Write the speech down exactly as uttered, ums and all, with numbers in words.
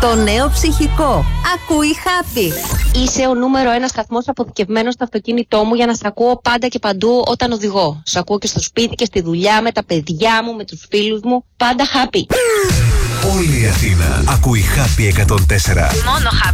Το νέο ψυχικό. Ακούει Happy. Είσαι ο νούμερο ένα σταθμός αποθηκευμένος στο αυτοκίνητό μου για να σ' ακούω πάντα και παντού όταν οδηγώ. Σ' ακούω και στο σπίτι και στη δουλειά, με τα παιδιά μου, με τους φίλους μου. Πάντα Happy. Όλη η Αθήνα ακούει Happy εκατόν τέσσερα. Μόνο Happy.